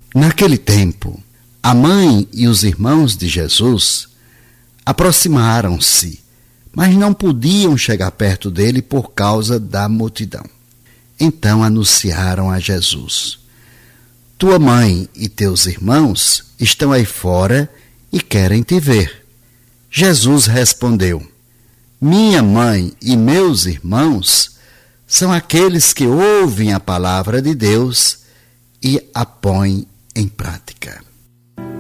Naquele tempo, a mãe e os irmãos de Jesus aproximaram-se, mas não podiam chegar perto dele por causa da multidão. Então anunciaram a Jesus: tua mãe e teus irmãos estão aí fora e querem te ver. Jesus respondeu: minha mãe e meus irmãos são aqueles que ouvem a palavra de Deus e a põem em prática.